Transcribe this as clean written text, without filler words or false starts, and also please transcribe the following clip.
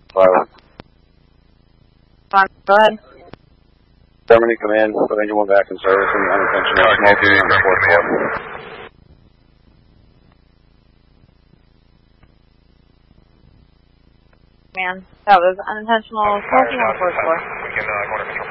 Silence. Go ahead. Germany command, put engine 1 back in service and unintentional smoking on the 4th floor. Man, that was unintentional smoking on the 4th floor. We can go under control.